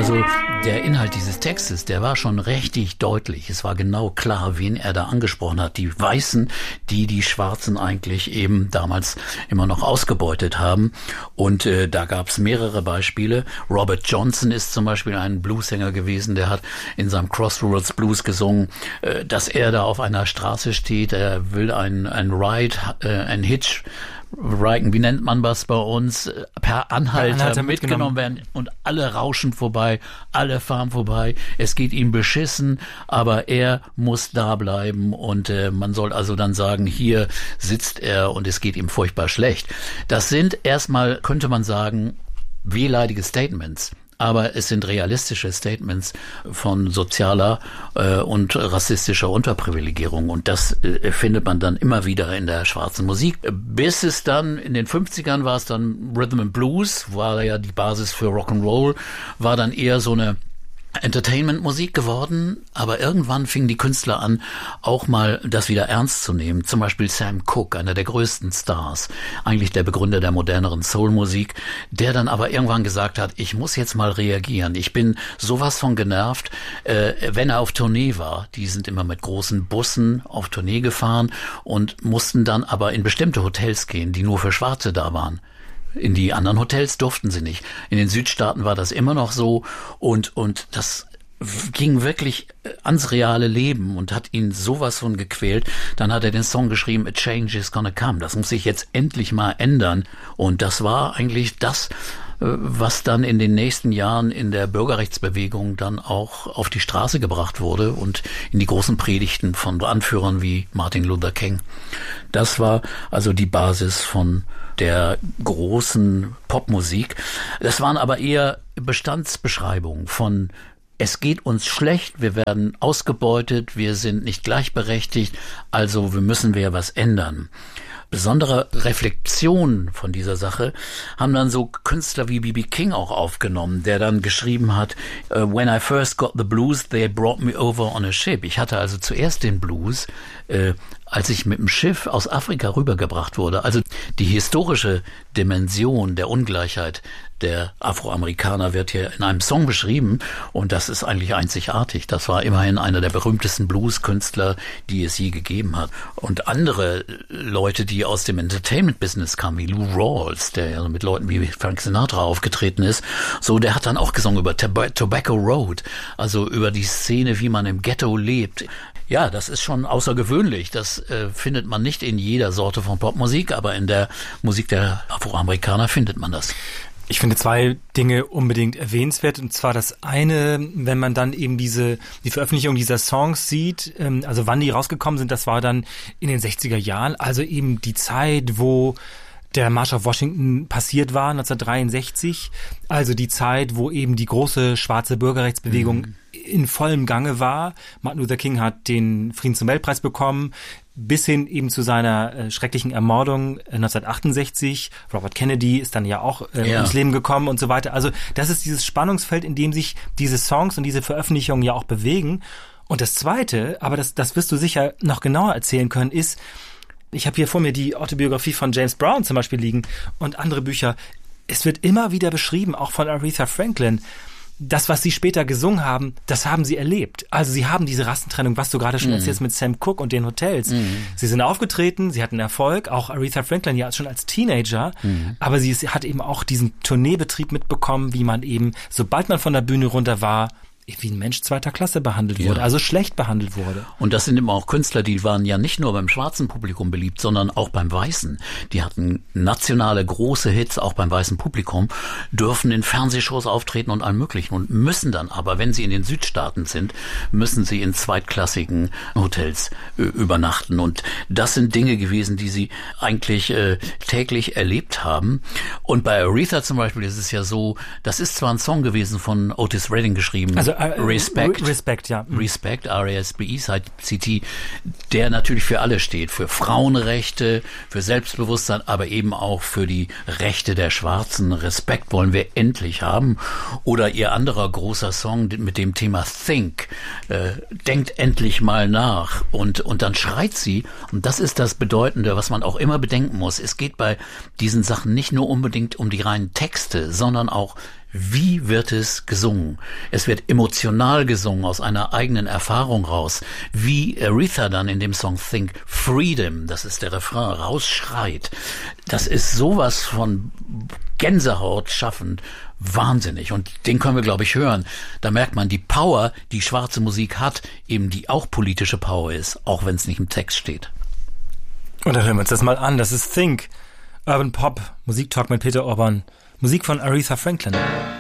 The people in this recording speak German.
Also der Inhalt dieses Textes, der war schon richtig deutlich. Es war genau klar, wen er da angesprochen hat. Die Weißen, die Schwarzen eigentlich eben damals immer noch ausgebeutet haben. Und da gab es mehrere Beispiele. Robert Johnson ist zum Beispiel ein Bluesänger gewesen, der hat in seinem Crossroads Blues gesungen, dass er da auf einer Straße steht, er will ein Ride, ein Hitch, wie nennt man das bei uns, per Anhalter mitgenommen werden und alle rauschen vorbei, alle fahren vorbei, es geht ihm beschissen, aber er muss da bleiben und man soll also dann sagen, hier sitzt er und es geht ihm furchtbar schlecht. Das sind erstmal, könnte man sagen, wehleidige Statements. Aber es sind realistische Statements von sozialer und rassistischer Unterprivilegierung. Und das findet man dann immer wieder in der schwarzen Musik. Bis es dann, in den 50ern war es dann Rhythm and Blues, war ja die Basis für Rock'n'Roll, war dann eher so eine Entertainment-Musik geworden, aber irgendwann fingen die Künstler an, auch mal das wieder ernst zu nehmen. Zum Beispiel Sam Cooke, einer der größten Stars, eigentlich der Begründer der moderneren Soul-Musik, der dann aber irgendwann gesagt hat, ich muss jetzt mal reagieren. Ich bin sowas von genervt, wenn er auf Tournee war. Die sind immer mit großen Bussen auf Tournee gefahren und mussten dann aber in bestimmte Hotels gehen, die nur für Schwarze da waren. In die anderen Hotels durften sie nicht. In den Südstaaten war das immer noch so und das ging wirklich ans reale Leben und hat ihn sowas von gequält. Dann hat er den Song geschrieben, A Change is Gonna Come. Das muss sich jetzt endlich mal ändern. Und das war eigentlich das, was dann in den nächsten Jahren in der Bürgerrechtsbewegung dann auch auf die Straße gebracht wurde und in die großen Predigten von Anführern wie Martin Luther King. Das war also die Basis von der großen Popmusik. Das waren aber eher Bestandsbeschreibungen von es geht uns schlecht, wir werden ausgebeutet, wir sind nicht gleichberechtigt, also müssen wir was ändern. Besondere Reflexion von dieser Sache haben dann so Künstler wie B.B. King auch aufgenommen, der dann geschrieben hat, When I first got the blues, they brought me over on a ship. Ich hatte also zuerst den Blues, als ich mit dem Schiff aus Afrika rübergebracht wurde. Also die historische Dimension der Ungleichheit der Afroamerikaner wird hier in einem Song beschrieben und das ist eigentlich einzigartig. Das war immerhin einer der berühmtesten Blues-Künstler, die es je gegeben hat. Und andere Leute, die aus dem Entertainment-Business kamen, wie Lou Rawls, der ja mit Leuten wie Frank Sinatra aufgetreten ist, so, der hat dann auch gesungen über Tobacco Road, also über die Szene, wie man im Ghetto lebt. Ja, das ist schon außergewöhnlich. Das findet man nicht in jeder Sorte von Popmusik, aber in der Musik der Afroamerikaner findet man das. Ich finde zwei Dinge unbedingt erwähnenswert. Und zwar das eine, wenn man dann eben die Veröffentlichung dieser Songs sieht, also wann die rausgekommen sind, das war dann in den 60er Jahren. Also eben die Zeit, wo der Marsch auf Washington passiert war, 1963. Also die Zeit, wo eben die große schwarze Bürgerrechtsbewegung in vollem Gange war. Martin Luther King hat den Friedensnobelpreis bekommen, bis hin eben zu seiner schrecklichen Ermordung 1968. Robert Kennedy ist dann ja auch ums Leben gekommen und so weiter. Also das ist dieses Spannungsfeld, in dem sich diese Songs und diese Veröffentlichungen ja auch bewegen. Und das Zweite, aber das wirst du sicher noch genauer erzählen können, ist, ich habe hier vor mir die Autobiografie von James Brown zum Beispiel liegen und andere Bücher. Es wird immer wieder beschrieben, auch von Aretha Franklin, das, was sie später gesungen haben, das haben sie erlebt. Also sie haben diese Rassentrennung, was du gerade schon erzählst mit Sam Cooke und den Hotels. Sie sind aufgetreten, sie hatten Erfolg, auch Aretha Franklin ja schon als Teenager, aber sie hat eben auch diesen Tourneebetrieb mitbekommen, wie man eben, sobald man von der Bühne runter war, wie ein Mensch zweiter Klasse behandelt wurde, also schlecht behandelt wurde. Und das sind immer auch Künstler, die waren ja nicht nur beim schwarzen Publikum beliebt, sondern auch beim weißen. Die hatten nationale große Hits, auch beim weißen Publikum, dürfen in Fernsehshows auftreten und allem Möglichen und müssen dann aber, wenn sie in den Südstaaten sind, müssen sie in zweitklassigen Hotels übernachten. Und das sind Dinge gewesen, die sie eigentlich täglich erlebt haben. Und bei Aretha zum Beispiel ist es ja so, das ist zwar ein Song gewesen von Otis Redding geschrieben, also Respect, ja. Respect, R-E-S-P-E-C-T, der natürlich für alle steht, für Frauenrechte, für Selbstbewusstsein, aber eben auch für die Rechte der Schwarzen. Respekt wollen wir endlich haben. Oder ihr anderer großer Song mit dem Thema Think, denkt endlich mal nach. Und dann schreit sie, und das ist das Bedeutende, was man auch immer bedenken muss. Es geht bei diesen Sachen nicht nur unbedingt um die reinen Texte, sondern auch, wie wird es gesungen? Es wird emotional gesungen, aus einer eigenen Erfahrung raus. Wie Aretha dann in dem Song Think Freedom, das ist der Refrain, rausschreit. Das ist sowas von Gänsehaut schaffend. Wahnsinnig. Und den können wir, glaube ich, hören. Da merkt man die Power, die schwarze Musik hat, eben die auch politische Power ist, auch wenn es nicht im Text steht. Und dann hören wir uns das mal an. Das ist Think, Urban Pop, Musiktalk mit Peter Orban, Musik von Aretha Franklin.